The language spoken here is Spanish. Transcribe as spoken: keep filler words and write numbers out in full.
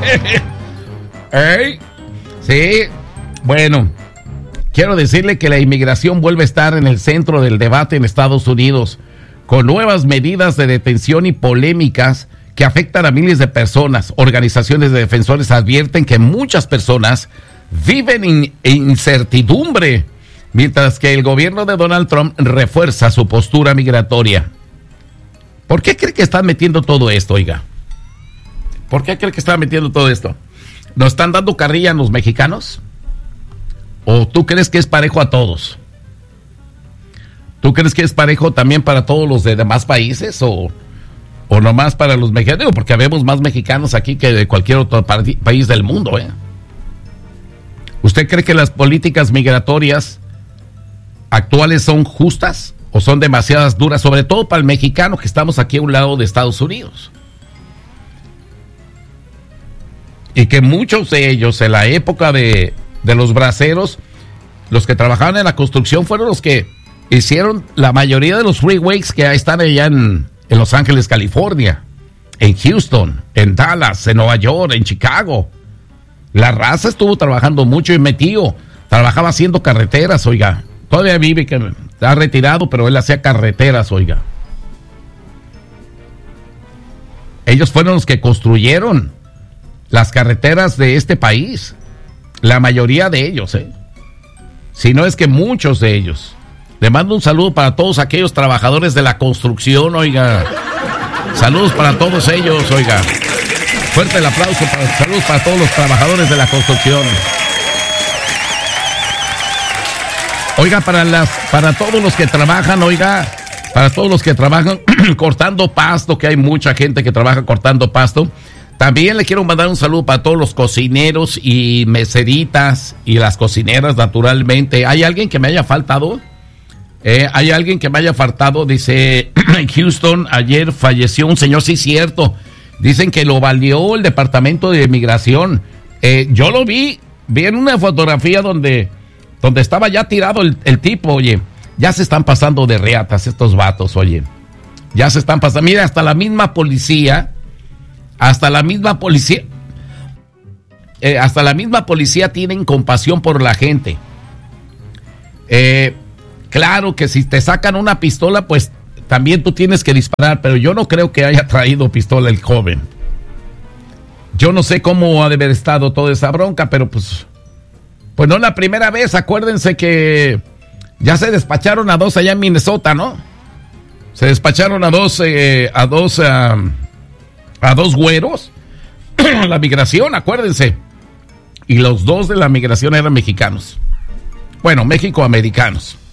¿Eh? Sí, bueno, quiero decirle que la inmigración vuelve a estar en el centro del debate en Estados Unidos, con nuevas medidas de detención y polémicas que afectan a miles de personas. Organizaciones de defensores advierten que muchas personas viven en incertidumbre, mientras que el gobierno de Donald Trump refuerza su postura migratoria. ¿Por qué cree que están metiendo todo esto, oiga? ¿Por qué cree que están metiendo todo esto? ¿Nos están dando carrilla a los mexicanos? ¿O tú crees que es parejo a todos? ¿Tú crees que es parejo también para todos los de demás países? ¿O, o nomás para los mexicanos? Digo, porque habemos más mexicanos aquí que de cualquier otro país del mundo, ¿eh? ¿Usted cree que las políticas migratorias actuales son justas o son demasiadas duras, sobre todo para el mexicano que estamos aquí a un lado de Estados Unidos? Y que muchos de ellos en la época de, de los braceros, los que trabajaban en la construcción fueron los que hicieron la mayoría de los freeways que están allá en, en Los Ángeles, California, en Houston, en Dallas, en Nueva York, en Chicago. La raza estuvo trabajando mucho, y mi tío trabajaba haciendo carreteras, oiga. Todavía vive, que está retirado, pero él hacía carreteras, oiga. Ellos fueron los que construyeron las carreteras de este país. La mayoría de ellos, ¿eh? Si no es que muchos de ellos. Le mando un saludo para todos aquellos trabajadores de la construcción, oiga. Saludos para todos ellos, oiga. Fuerte el aplauso, para, saludos para todos los trabajadores de la construcción. Oiga, para las, para todos los que trabajan, oiga, para todos los que trabajan cortando pasto, que hay mucha gente que trabaja cortando pasto. También le quiero mandar un saludo para todos los cocineros y meseritas y las cocineras, naturalmente. ¿Hay alguien que me haya faltado? Eh, ¿Hay alguien que me haya faltado? Dice, en Houston ayer falleció un señor, sí, cierto. Dicen que lo valió el Departamento de Migración. Eh, yo lo vi, vi en una fotografía donde, donde estaba ya tirado el, el tipo, oye. Ya se están pasando de reatas estos vatos, oye. Ya se están pasando. Mira, hasta la misma policía... Hasta la misma policía, eh, hasta la misma policía tienen compasión por la gente. Eh, claro que si te sacan una pistola, pues también tú tienes que disparar, pero yo no creo que haya traído pistola el joven. Yo no sé cómo ha de haber estado toda esa bronca, pero pues, pues no la primera vez. Acuérdense que ya se despacharon a dos allá en Minnesota, ¿no? Se despacharon a dos, eh, a dos... Uh, a dos güeros, la migración, acuérdense, y los dos de la migración eran mexicanos, bueno, mexicoamericanos.